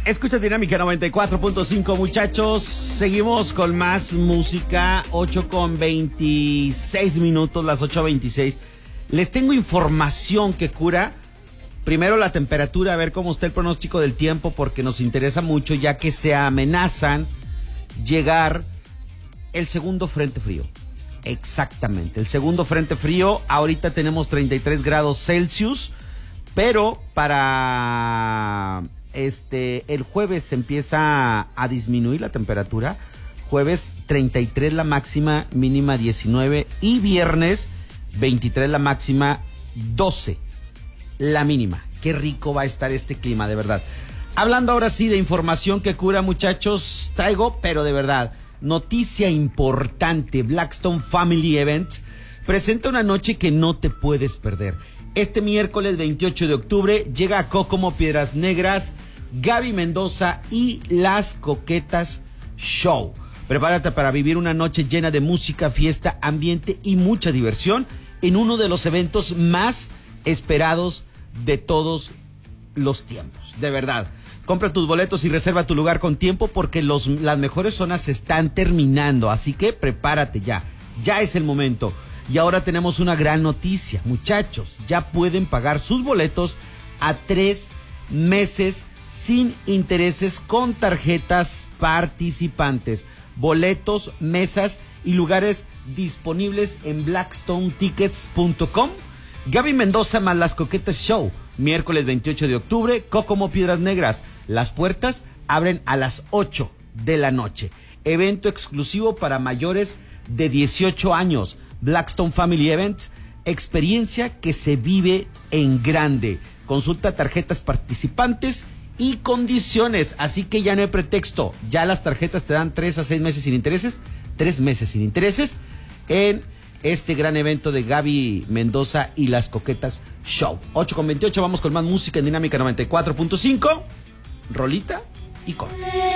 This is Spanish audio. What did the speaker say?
Escucha Dinámica 94.5, muchachos. Seguimos con más música. 8:26, las 8:26. Les tengo información que cura. Primero la temperatura, a ver cómo está el pronóstico del tiempo, porque nos interesa mucho, ya que se amenazan llegar el segundo frente frío. Exactamente, el segundo frente frío. Ahorita tenemos 33 grados Celsius, pero para el jueves empieza a disminuir la temperatura. Jueves 33 la máxima, mínima 19, y viernes 23 la máxima, 12 la mínima. Qué rico va a estar este clima, de verdad. Hablando ahora sí de información que cura, muchachos, traigo, pero de verdad, noticia importante. Blackstone Family Event presenta una noche que no te puedes perder. Este miércoles 28 de octubre llega a Kokomo Piedras Negras Gaby Mendoza y Las Coquetas Show. Prepárate para vivir una noche llena de música, fiesta, ambiente y mucha diversión en uno de los eventos más esperados de todos los tiempos. De verdad, compra tus boletos y reserva tu lugar con tiempo, porque las mejores zonas se están terminando, así que prepárate ya es el momento. Y ahora tenemos una gran noticia, muchachos, ya pueden pagar sus boletos a 3 meses sin intereses con tarjetas participantes. Boletos, mesas y lugares disponibles en blackstonetickets.com. Gaby Mendoza más Las Coquetas Show, miércoles 28 de octubre, Kokomo Piedras Negras. Las puertas abren a las 8 de la noche. Evento exclusivo para mayores de 18 años. Blackstone Family Event, experiencia que se vive en grande. Consulta tarjetas participantes y condiciones, así que ya no hay pretexto. Ya las tarjetas te dan 3 a 6 meses sin intereses, 3 meses sin intereses en este gran evento de Gaby Mendoza y Las Coquetas Show. 8:28, vamos con más música en Dinámica 94.5. Rolita y corte.